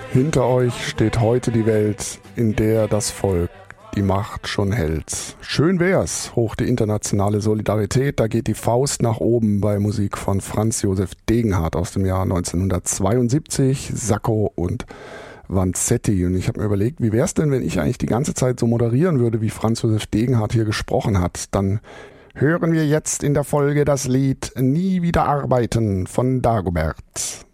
Hinter euch steht heute die Welt, in der das Volk die Macht schon hält. Schön wär's, hoch die internationale Solidarität, da geht die Faust nach oben bei Musik von Franz Josef Degenhardt aus dem Jahr 1972, Sacco und Vanzetti. Und ich habe mir überlegt, wie wär's denn, wenn ich eigentlich die ganze Zeit so moderieren würde, wie Franz Josef Degenhardt hier gesprochen hat. Dann hören wir jetzt in der Folge das Lied Nie wieder arbeiten von Dagobert.